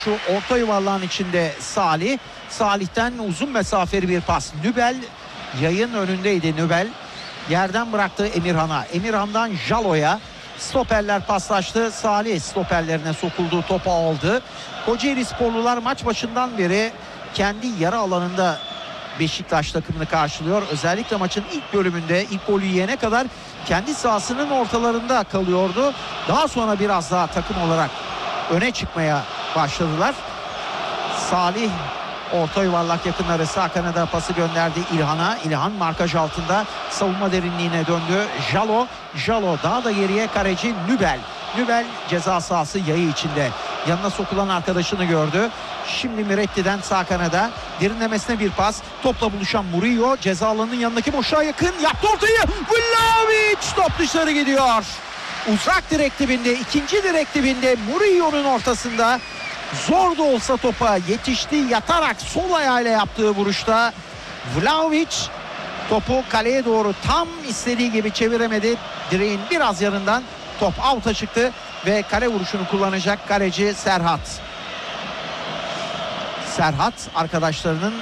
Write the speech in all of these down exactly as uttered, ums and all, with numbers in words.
Şu orta yuvarlağın içinde Salih. Salih'ten uzun mesafeli bir pas. Nübel yayın önündeydi Nübel. Yerden bıraktı Emirhan'a. Emirhan'dan Jalo'ya. Stoperler paslaştı. Salih stoperlerine sokuldu. Topu aldı. Kocaeli sporlular maç başından beri kendi yarı alanında Beşiktaş takımını karşılıyor. Özellikle maçın ilk bölümünde ilk golü yiyene kadar kendi sahasının ortalarında kalıyordu. Daha sonra biraz daha takım olarak öne çıkmaya başladılar. Salih orta yuvarlak yakınları sağ kanada pası gönderdi İlhan'a. İlhan markaj altında savunma derinliğine döndü. Jalo, Jalo daha da geriye kaleci Nübel. Nübel ceza sahası yayı içinde. Yanına sokulan arkadaşını gördü. Şimdi Miretti'den sağ kanada derinlemesine bir pas. Topla buluşan Murillo ceza alanının yanındaki boşluğa yakın yaptı ortayı. Vlahovic top dışarı gidiyor. Uzak direk dibinde, ikinci direk dibinde Murillo'nun ortasında zor da olsa topa yetişti. Yatarak sol ayağıyla yaptığı vuruşta Vlahovic topu kaleye doğru tam istediği gibi çeviremedi. Direğin biraz yanından top out'a çıktı ve kale vuruşunu kullanacak kaleci Serhat. Serhat arkadaşlarının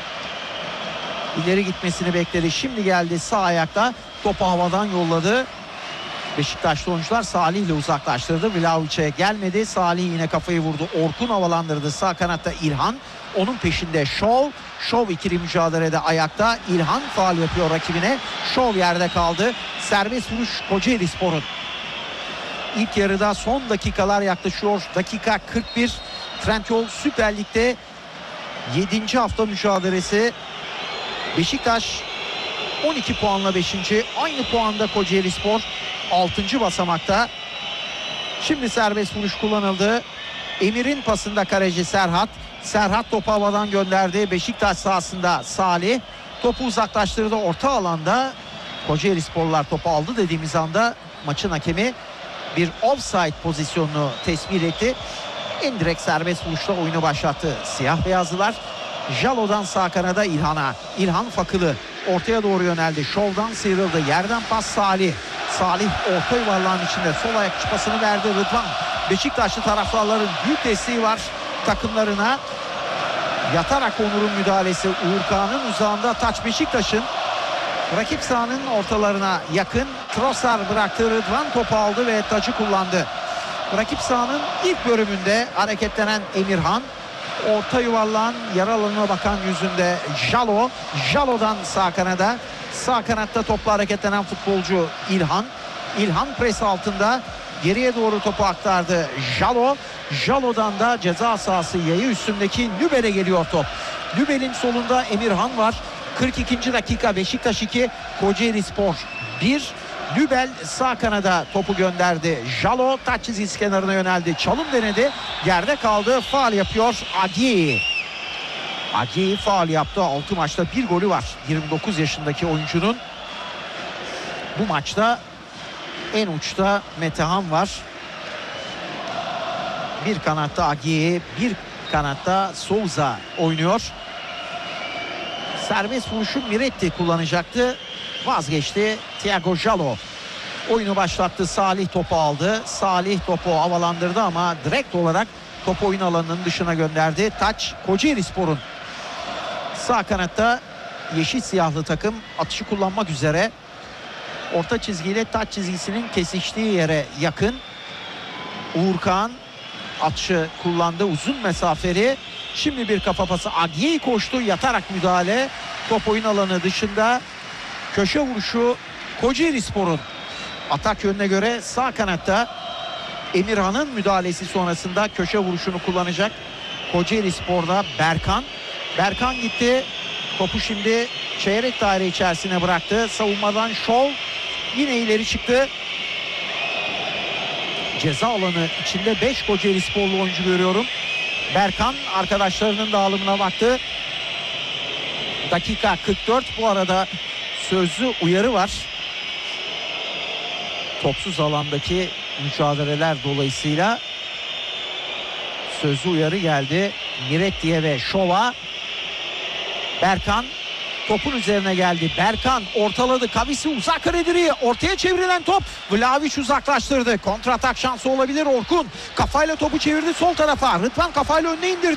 ileri gitmesini bekledi. Şimdi geldi sağ ayakta topu havadan yolladı. Beşiktaşlı oyuncular Salih ile uzaklaştırdı. Vlahovic'e gelmedi. Salih yine kafayı vurdu. Orkun havalandırdı. Sağ kanatta İlhan. Onun peşinde Şov. Şov ikili mücadelede ayakta. İlhan faul yapıyor rakibine. Şov yerde kaldı. Serbest vuruş Kocaelispor'un. İlk yarıda son dakikalar yaklaşıyor. Dakika kırk bir. Trendyol Süper Lig'de yedinci hafta mücadelesi. Beşiktaş on iki puanla beşinci. Aynı puanda Kocaelispor altıncı basamakta. Şimdi serbest vuruş kullanıldı. Emir'in pasında kaleci Serhat. Serhat topu havadan gönderdi. Beşiktaş sahasında Salih. Topu uzaklaştırdı orta alanda. Kocaelisporlular topu aldı dediğimiz anda maçın hakemi bir offside pozisyonunu tespit etti. İndirekt serbest vuruşla oyunu başlattı siyah beyazlılar. Jalo'dan sağ kanada İlhan'a. İlhan fakılı ortaya doğru yöneldi. Şov'dan sıyrıldı. Yerden pas Salih. Salih orta yuvarlağın içinde sol ayak pasını verdi Rıdvan. Beşiktaşlı taraftarların büyük desteği var takımlarına. Yatarak Onur'un müdahalesi. Uğur Kağan'ın uzağında taç Beşiktaş'ın. Rakip sahanın ortalarına yakın. Trossard bıraktı. Rıdvan topu aldı ve tacı kullandı. Rakip sahanın ilk bölümünde hareketlenen Emirhan. Orta yuvarlağın yarı alanına bakan yüzünde Jalo. Jalo'dan sağ kanada. Sağ kanatta topla hareketlenen futbolcu İlhan. İlhan pres altında geriye doğru topu aktardı Jalo. Jalo'dan da ceza sahası yayı üstündeki Nübel'e geliyor top. Nübel'in solunda Emirhan var. kırk ikinci dakika Beşiktaş iki, Kocaelispor bir. Nübel sağ kanada topu gönderdi. Jalo taç çizgisi kenarına yöneldi. Çalım denedi. Yerde kaldı. Faul yapıyor Agi. Agi faul yaptı. altı maçta bir golü var. yirmi dokuz yaşındaki oyuncunun. Bu maçta en uçta Metehan var. Bir kanatta Agi, bir kanatta Souza oynuyor. Serbest vuruşu Miretti kullanacaktı. Vazgeçti. Thiago Jalo oyunu başlattı. Salih topu aldı. Salih topu havalandırdı ama direkt olarak topu oyun alanının dışına gönderdi. Taç Kocaelispor'un. Sağ kanatta yeşil siyahlı takım atışı kullanmak üzere. Orta çizgiyle taç çizgisinin kesiştiği yere yakın. Uğur Kağan atışı kullandı. Uzun mesafeli. Şimdi bir kafa pası. Agiye koştu. Yatarak müdahale. Top oyun alanı dışında. Köşe vuruşu Kocaelispor'un. Atak yönüne göre sağ kanatta Emirhan'ın müdahalesi sonrasında köşe vuruşunu kullanacak Kocaelispor'da Berkan. Berkan gitti. Topu şimdi çeyrek daire içerisine bıraktı. Savunmadan Şov yine ileri çıktı. Ceza alanı içinde beş Kocaelisporlu oyuncu görüyorum. Berkan arkadaşlarının dağılımına baktı. Dakika kırk dört. Bu arada sözlü uyarı var. Topsuz alandaki mücadeleler dolayısıyla sözlü uyarı geldi. Miretti'ye ve Şov'a. Berkan topun üzerine geldi. Berkan ortaladı. Kavisi uzak karediriye. Ortaya çevrilen top. Vlahovic uzaklaştırdı. Kontratak şansı olabilir Orkun. Kafayla topu çevirdi sol tarafa. Rıdvan kafayla önüne indirdi.